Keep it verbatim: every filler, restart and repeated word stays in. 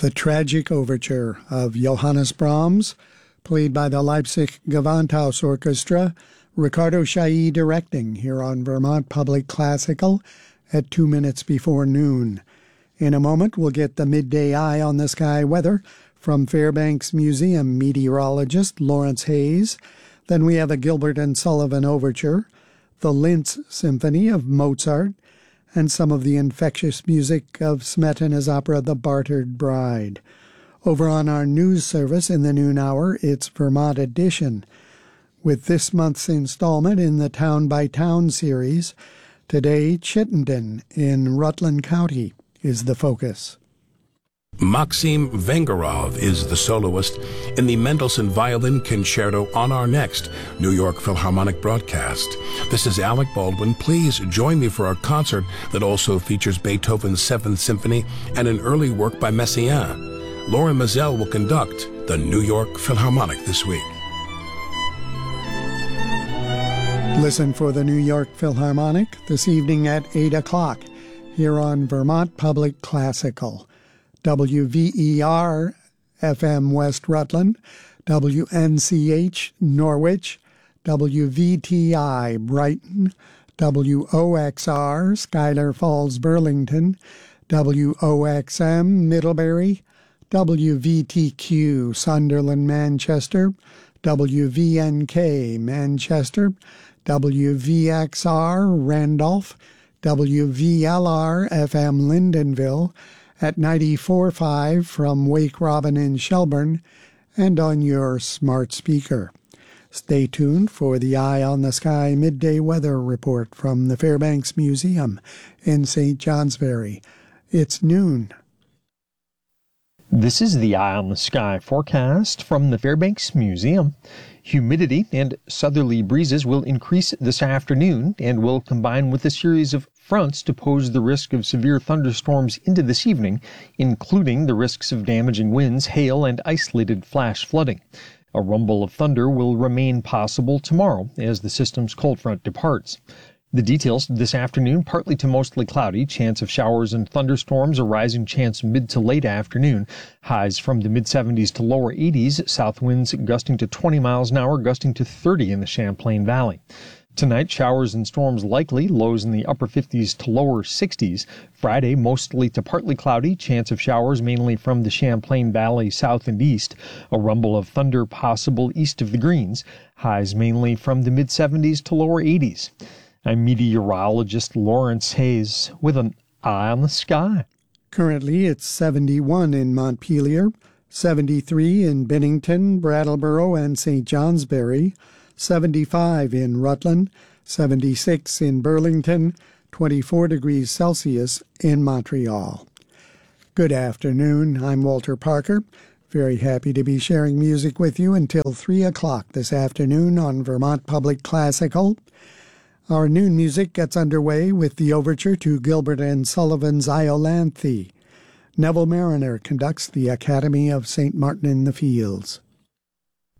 The Tragic Overture of Johannes Brahms, played by the Leipzig Gewandhaus Orchestra, Ricardo Chailly directing here on Vermont Public Classical at two minutes before noon. In a moment, we'll get the midday eye on the sky weather from Fairbanks Museum meteorologist Lawrence Hayes. Then we have a Gilbert and Sullivan overture, the Linz Symphony of Mozart, and some of the infectious music of Smetana's opera The Bartered Bride. Over on our news service in the noon hour, it's Vermont Edition, with this month's installment in the Town by Town series. Today, Chittenden in Rutland County is the focus. Maxim Vengerov is the soloist in the Mendelssohn Violin Concerto on our next New York Philharmonic broadcast. This is Alec Baldwin. Please join me for a concert that also features Beethoven's Seventh Symphony and an early work by Messiaen. Laura Mazel will conduct the New York Philharmonic this week. Listen for the New York Philharmonic this evening at eight o'clock here on Vermont Public Classical. W V E R F M West Rutland, W N C H Norwich, W V T I Brighton, W O X R Schuyler Falls Burlington, W O X M Middlebury, W V T Q Sunderland Manchester, W V N K Manchester, W V X R Randolph, W V L R F M Lyndonville, at ninety-four point five from Wake Robin in Shelburne, and on your smart speaker. Stay tuned for the Eye on the Sky midday weather report from the Fairbanks Museum in Saint Johnsbury. It's noon. This is the Eye on the Sky forecast from the Fairbanks Museum. Humidity and southerly breezes will increase this afternoon and will combine with a series of fronts to pose the risk of severe thunderstorms into this evening, including the risks of damaging winds, hail, and isolated flash flooding. A rumble of thunder will remain possible tomorrow as the system's cold front departs. The details this afternoon: partly to mostly cloudy, chance of showers and thunderstorms, a rising chance mid to late afternoon. Highs from the mid seventies to lower eighties, south winds gusting to twenty miles an hour, gusting to thirty in the Champlain Valley. Tonight, showers and storms likely, lows in the upper fifties to lower sixties. Friday, mostly to partly cloudy, chance of showers mainly from the Champlain Valley south and east. A rumble of thunder possible east of the Greens. Highs mainly from the mid seventies to lower eighties. I'm meteorologist Lawrence Hayes with an Eye on the Sky. Currently, it's seventy-one in Montpelier, seventy-three in Bennington, Brattleboro, and Saint Johnsbury, seventy-five in Rutland, seventy-six in Burlington, twenty-four degrees Celsius in Montreal. Good afternoon. I'm Walter Parker. Very happy to be sharing music with you until three o'clock this afternoon on Vermont Public Classical. Our noon music gets underway with the overture to Gilbert and Sullivan's Iolanthe. Neville Mariner conducts the Academy of Saint Martin in the Fields.